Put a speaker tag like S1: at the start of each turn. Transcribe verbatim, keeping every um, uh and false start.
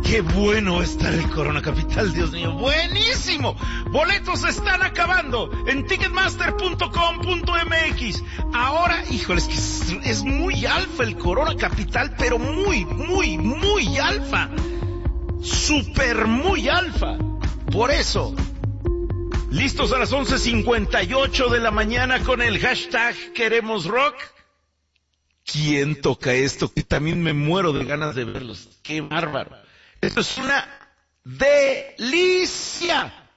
S1: Qué bueno está el Corona Capital, Dios mío, buenísimo. Boletos se están acabando en ticketmaster punto com punto m x. Ahora, híjoles, que es, es muy alfa el Corona Capital, pero muy, muy, muy alfa. Super muy alfa. Por eso, listos a las once cincuenta y ocho de la mañana con el hashtag Queremos Rock. ¿Quién toca esto? Que también me muero de ganas de verlos. ¡Qué bárbaro! Esto es una delicia.